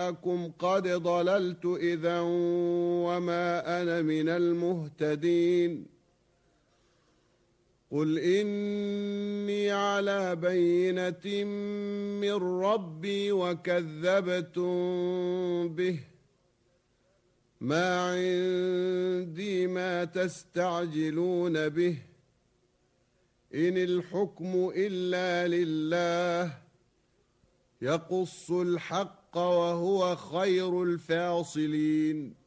إنكم قد ضللت إذا وما أنا من المهتدين قل إني على بينة من ربي وكذبتم به ما عندي ما تستعجلون به إن الحكم إلا لله يقص الحق وهو خير الفاصلين